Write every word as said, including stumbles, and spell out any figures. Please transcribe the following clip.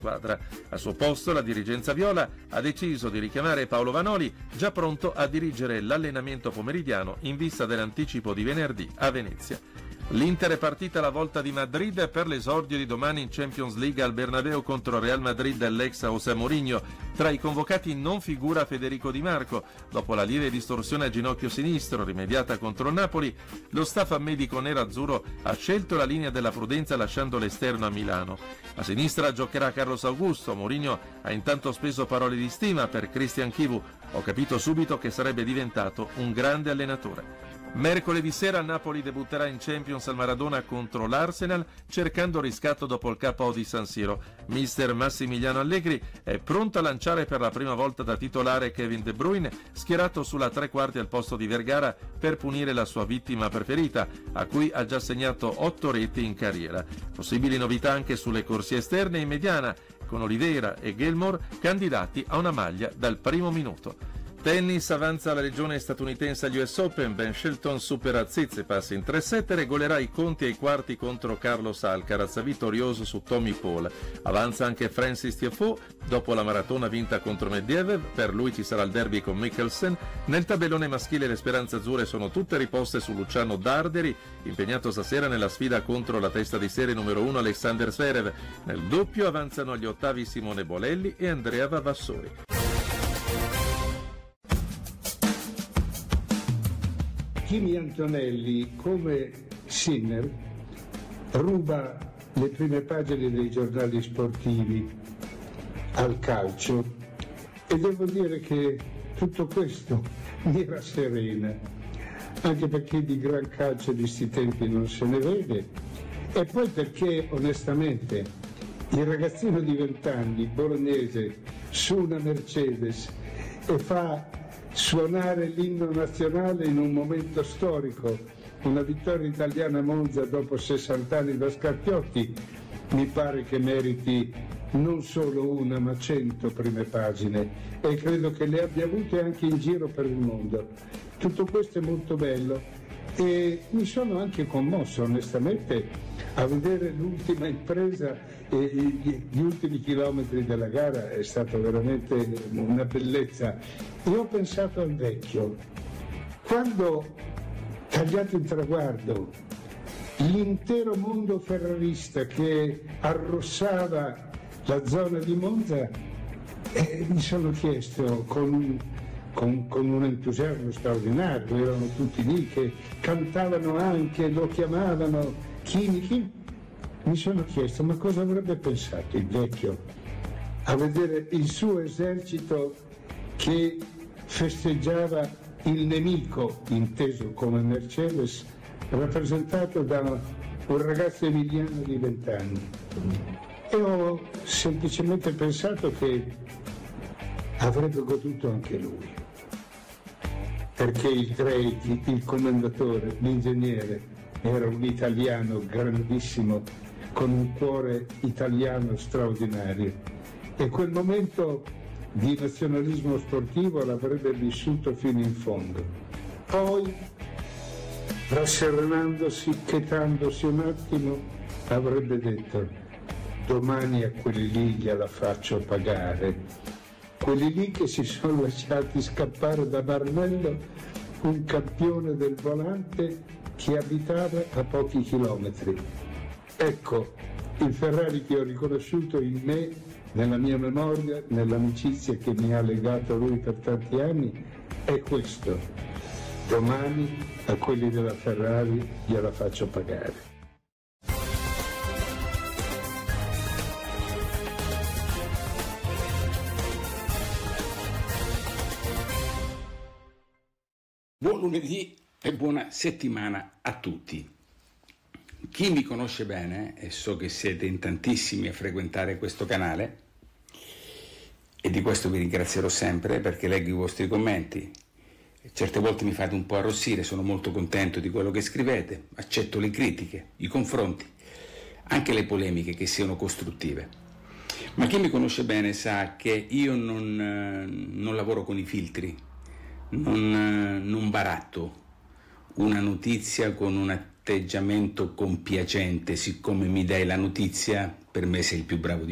squadra. Al suo posto la dirigenza viola ha deciso di richiamare Paolo Vanoli, già pronto a dirigere l'allenamento pomeridiano in vista dell'anticipo di venerdì a Venezia. L'Inter è partita alla volta di Madrid per l'esordio di domani in Champions League al Bernabeu contro Real Madrid e l'ex José Mourinho. Tra i convocati non figura Federico Di Marco. Dopo la lieve distorsione al ginocchio sinistro rimediata contro il Napoli, lo staff medico nerazzurro ha scelto la linea della prudenza lasciando l'esterno a Milano. A sinistra giocherà Carlos Augusto. Mourinho ha intanto speso parole di stima per Christian Chivu. Ho capito subito che sarebbe diventato un grande allenatore. Mercoledì sera il Napoli debutterà in Champions al Maradona contro l'Arsenal cercando riscatto dopo il K O di San Siro. Mister Massimiliano Allegri è pronto a lanciare per la prima volta da titolare Kevin De Bruyne, schierato sulla tre quarti al posto di Vergara per punire la sua vittima preferita, a cui ha già segnato otto reti in carriera. Possibili novità anche sulle corsie esterne in mediana, con Oliveira e Gilmour candidati a una maglia dal primo minuto. Tennis, avanza la regione statunitense agli U S Open. Ben Shelton supera Tsitsipas in tre set e regolerà i conti ai quarti contro Carlos Alcaraz, vittorioso su Tommy Paul. Avanza anche Francis Tiafoe dopo la maratona vinta contro Medvedev. Per lui ci sarà il derby con Mikkelsen. Nel tabellone maschile le speranze azzurre sono tutte riposte su Luciano Darderi, impegnato stasera nella sfida contro la testa di serie numero uno Alexander Zverev. Nel doppio avanzano agli ottavi Simone Bolelli e Andrea Vavassori. Kimi Antonelli, come Sinner, ruba le prime pagine dei giornali sportivi al calcio e devo dire che tutto questo mi rasserena, anche perché di gran calcio di sti tempi non se ne vede e poi perché onestamente il ragazzino di vent'anni bolognese su una Mercedes e fa suonare l'inno nazionale in un momento storico, una vittoria italiana a Monza dopo sessanta anni da Scarpiotti, mi pare che meriti non solo una ma cento prime pagine e credo che le abbia avute anche in giro per il mondo. Tutto questo è molto bello e mi sono anche commosso onestamente a vedere l'ultima impresa e gli ultimi chilometri della gara. È stata veramente una bellezza e ho pensato al vecchio quando, tagliato in traguardo, l'intero mondo ferrarista che arrossava la zona di Monza, eh, mi sono chiesto con un Con, con un entusiasmo straordinario, erano tutti lì che cantavano anche, lo chiamavano Kimi, Kimi. Mi sono chiesto ma cosa avrebbe pensato il vecchio a vedere il suo esercito che festeggiava il nemico, inteso come Mercedes, rappresentato da un ragazzo emiliano di vent'anni. E ho semplicemente pensato che avrebbe goduto anche lui, perché il Drake, il commendatore, l'ingegnere, era un italiano grandissimo, con un cuore italiano straordinario. E quel momento di nazionalismo sportivo l'avrebbe vissuto fino in fondo. Poi, rasserenandosi, chetandosi un attimo, avrebbe detto: domani a quelli lì gliela faccio pagare. Quelli lì che si sono lasciati scappare da Maranello, un campione del volante che abitava a pochi chilometri. Ecco, il Ferrari che ho riconosciuto in me, nella mia memoria, nell'amicizia che mi ha legato a lui per tanti anni, è questo. Domani a quelli della Ferrari gliela faccio pagare. Buon lunedì e buona settimana a tutti. Chi mi conosce bene, e so che siete in tantissimi a frequentare questo canale, e di questo vi ringrazierò sempre perché leggo i vostri commenti, certe volte mi fate un po' arrossire, sono molto contento di quello che scrivete, accetto le critiche, i confronti, anche le polemiche che siano costruttive. Ma chi mi conosce bene sa che io non, non lavoro con i filtri, Non, non baratto una notizia con un atteggiamento compiacente, siccome mi dai la notizia, per me sei il più bravo di